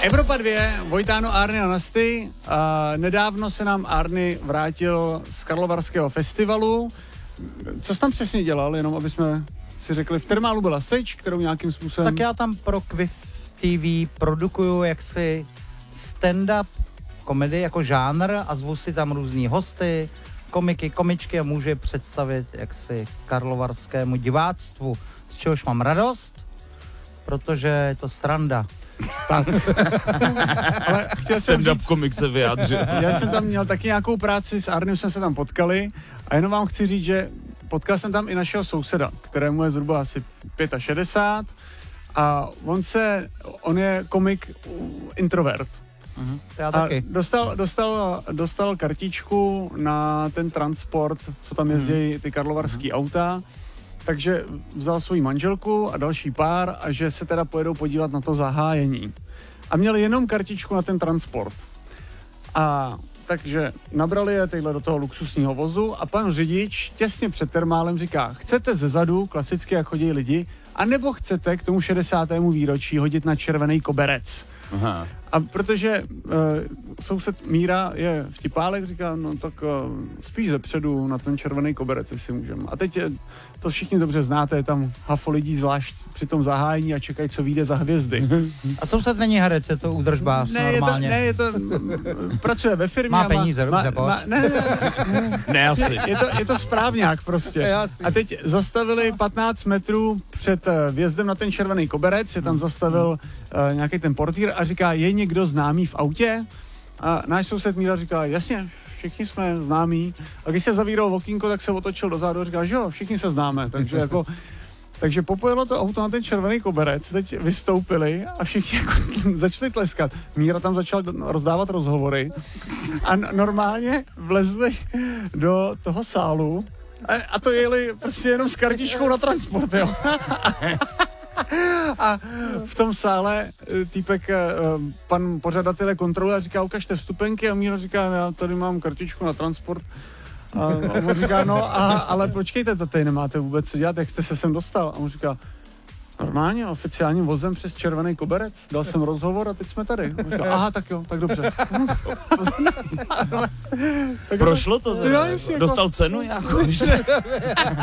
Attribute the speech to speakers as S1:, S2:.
S1: Evropa 2, Vojtáno, Árny a Nasty. Nedávno se nám Árny vrátil z Karlovarského festivalu. Co jsi tam přesně dělal, jenom aby jsme si řekli, v Termálu byla stage, kterou nějakým způsobem...
S2: Tak já tam pro Quiff TV produkuju jaksi stand-up komedii jako žánr a zvu si tam různý hosty, komiky, komičky a můžu je představit jaksi karlovarskému diváctvu, z čehož mám radost, protože je to sranda.
S1: Tak. Ale chtěl jsem
S3: Stand-up
S1: říct,
S3: komik se vyjádřil.
S1: já jsem tam měl taky nějakou práci, s Arnem jsme se tam potkali a jenom vám chci říct, že potkal jsem tam i našeho souseda, kterému je zhruba asi 65 a on je komik introvert.
S2: Já taky.
S1: Dostal kartičku na ten transport, co tam jezdí ty karlovarský auta, takže vzal svou manželku a další pár a že se teda pojedou podívat na to zahájení. A měl jenom kartičku na ten transport. A takže nabrali je tyhle do toho luxusního vozu a pan řidič těsně před Termálem říká, chcete zezadu, klasicky jak chodí lidi, anebo chcete k tomu 60. výročí hodit na červený koberec.
S3: Aha.
S1: A protože soused Míra je vtipálek, říká, no tak spíš zepředu na ten červený koberec, jestli můžeme. A teď to všichni dobře znáte, je tam hafo lidí zvlášť při tom zahájení a čekají, co vyjde za hvězdy.
S2: A soused není herec, je to údržbář normálně.
S1: Je to pracuje ve firmě.
S2: Má peníze, dobře,
S3: Ne, asi.
S1: Je to správňák prostě. A teď zastavili 15 metrů před vjezdem na ten červený koberec, se tam zastavil nějaký ten portýr a říká, je někdo známý v autě? A náš soused Míra říká, jasně, všichni jsme známí. A když se zavíral okýnko, tak se otočil dozadu a říká, že jo, všichni se známe. Takže popojelo to auto na ten červený koberec, teď vystoupili a všichni jako začali tleskat. Míra tam začal rozdávat rozhovory a normálně vlezli do toho sálu a to jeli prostě jenom s kartičkou na transport, jo. A v tom sále týpek, pan pořadatel je kontroluje a říká, ukažte vstupenky a Míra říká, já tady mám kartičku na transport. A on říká, no ale počkejte, to tady nemáte vůbec co dělat, jak jste se sem dostal? A on říká, normálně, oficiálním vozem přes červený koberec, dal jsem rozhovor a teď jsme tady. On říká, aha, tak jo, tak dobře.
S3: Prošlo to?
S1: Jo, jestli,
S3: Dostal cenu nějakou?